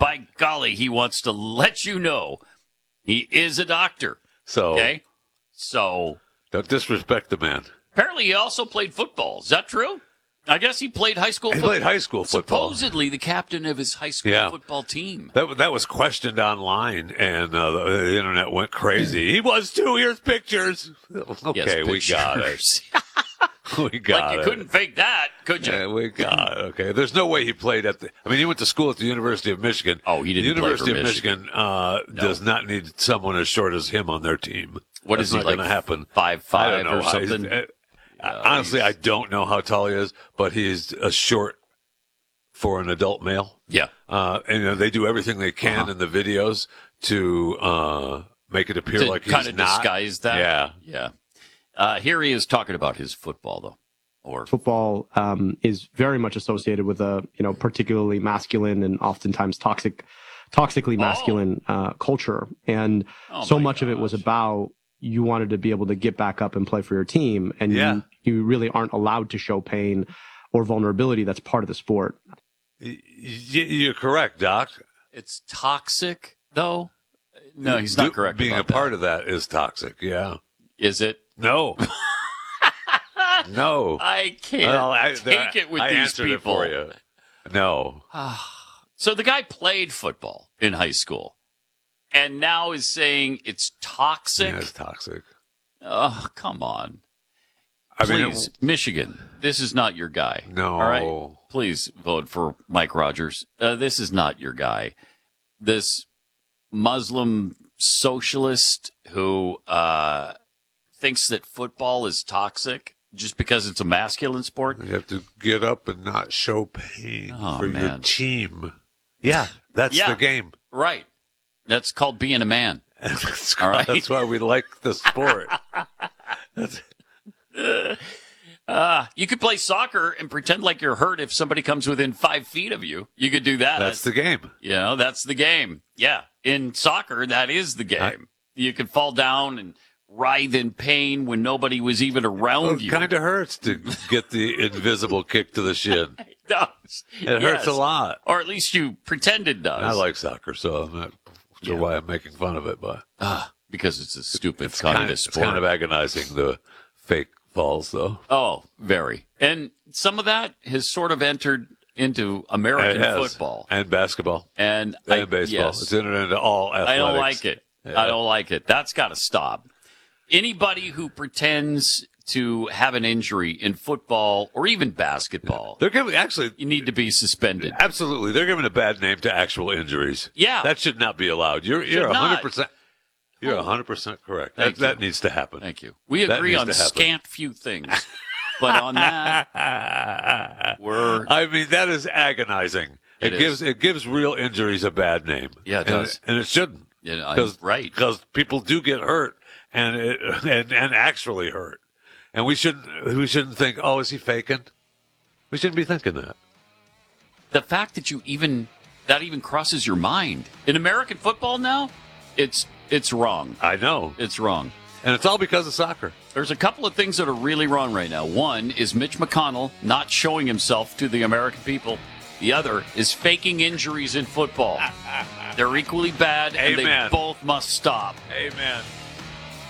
by golly, he wants to let you know he is a doctor. So, okay? So, don't disrespect the man. apparently he also played football. Is that true? I guess he played high school football. He played high school football. Supposedly the captain of his high school football team. That was questioned online, and the internet went crazy. He was too. Here's pictures. Okay, yes, we got it. We got like you it. couldn't fake that, could you? Yeah, we got it. Okay, there's no way he played at the. I mean, he went to school at the University of Michigan. Oh, he didn't. The University play for of Michigan does not need someone as short as him on their team. What That's is he, not like going to happen? 5'5" or something? Honestly, I don't know how tall he is, but he's a short for an adult male. Yeah. And they do everything they can in the videos to make it appear like he's kind of not. disguise that. Yeah. Yeah. Here he is talking about his football, though. Or football is very much associated with a particularly masculine and oftentimes toxically masculine culture, and so much of it was about you wanted to be able to get back up and play for your team, and you really aren't allowed to show pain or vulnerability. That's part of the sport. You're correct, Doc. It's toxic, though. No, he's not correct. Being about a part of that is toxic. Yeah. Is it? No. No. I can't take it with these people. It for you. No. So the guy played football in high school and now is saying it's toxic. Yeah, it's toxic. Oh, come on. Please, Michigan, this is not your guy. No. All right? Please vote for Mike Rogers. This is not your guy. This Muslim socialist who thinks that football is toxic just because it's a masculine sport. You have to get up and not show pain for your team. Yeah, that's the game. Right. That's called being a man. All right. That's why we like the sport. You could play soccer and pretend like you're hurt if somebody comes within 5 feet of you. You could do that. That's the game. That's the game. Yeah. In soccer, that is the game. You could fall down and writhe in pain when nobody was even around you. It kind of hurts to get the invisible kick to the shin. It does. It hurts a lot. Or at least you pretend it does. I like soccer, so I'm not sure why I'm making fun of it, but because it's a stupid communist sport. It's kind of agonizing, the fake falls, though. Oh, very. And some of that has sort of entered into American football. And basketball. And baseball. Yes. It's entered into all athletics. I don't like it. Yeah. I don't like it. That's got to stop. Anybody who pretends to have an injury in football or even basketball, they're giving you need to be suspended. Absolutely, they're giving a bad name to actual injuries. Yeah, that should not be allowed. You're 100%. You're 100% correct. That needs to happen. Thank you. We agree on scant few things, but on that, I mean, that is agonizing. It gives real injuries a bad name. Yeah, it does, and it shouldn't. Yeah, right. Because people do get hurt and actually hurt. And we shouldn't think, oh, is he faking? We shouldn't be thinking that. The fact that that even crosses your mind in American football now, it's wrong. I know it's wrong, and it's all because of soccer. There's a couple of things that are really wrong right now. One is Mitch McConnell not showing himself to the American people. The other is faking injuries in football. They're equally bad, and they both must stop. Amen.